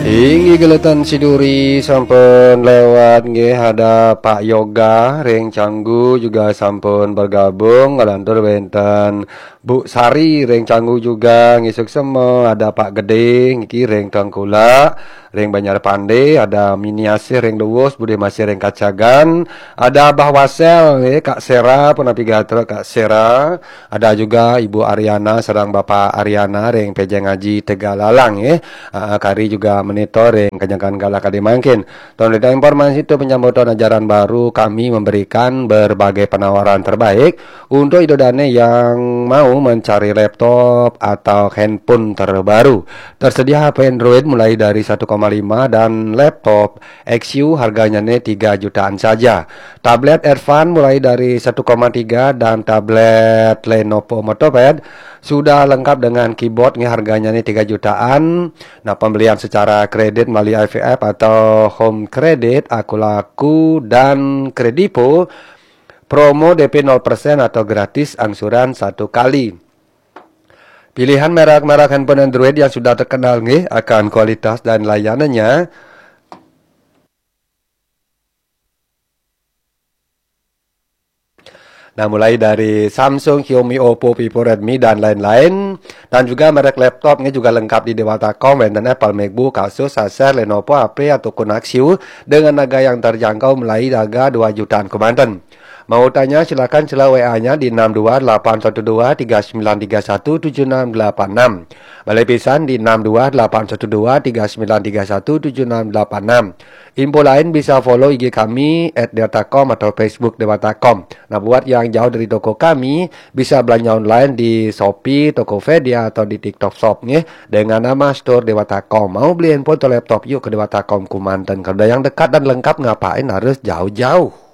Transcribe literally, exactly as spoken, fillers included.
Inggi geletan siduri sampun lewat nggih ada Pak Yoga ring Canggu juga sampun bergabung ngalantur benten Bu Sari ring Canggu juga ngisuk semo ada Pak Gede niki ring Tengkula ring Banjar Pande ada Miniasir ring Dewus Bude Masih ring Kacagan ada Abah Wasel nggih Kak Sera penapi gatra Kak Sera ada juga Ibu Ariana serang Bapak Ariana ring Pejeng Ngaji Tegalalang nggih uh, kari juga monitor yang kenyakan galak mungkin. Tahun ada informasi itu penyambutan ajaran baru kami memberikan berbagai penawaran terbaik untuk idodane yang mau mencari laptop atau handphone terbaru. Tersedia H P Android mulai dari satu koma lima dan laptop X U harganya nih tiga jutaan saja. Tablet Ervan mulai dari satu koma tiga dan tablet Lenovo Motopad sudah lengkap dengan keyboard nih harganya nih tiga jutaan. Nah, pembelian secara kredit melalui I V F atau home credit, aku laku dan kredipo promo D P nol persen atau gratis angsuran satu kali. Pilihan merek-merek handphone Android yang sudah terkenal nih akan kualitas dan layanannya. Nah, mulai dari Samsung, Xiaomi, Oppo, Vivo, Redmi, dan lain-lain. Dan juga merek laptop ini juga lengkap di Dewatakom, dan Apple, MacBook, Asus, Acer, Lenovo, H P, ataupun Axiu dengan harga yang terjangkau mulai harga dua jutaan kemanten. Mau tanya silakan sila W A-nya di enam dua delapan satu dua tiga sembilan tiga satu tujuh enam delapan enam. Balai Pisan di enam dua delapan satu dua tiga sembilan tiga satu tujuh enam delapan enam. Info lain bisa follow I G kami at dewatakom atau Facebook Dewatakom. Nah, buat yang jauh dari toko kami bisa belanja online di Shopee, Tokopedia atau di TikTok Shop nih dengan nama Store Dewatakom. Mau beli handphone atau laptop yuk ke Dewatakom Kumanten. Kalau yang dekat dan lengkap ngapain harus jauh-jauh.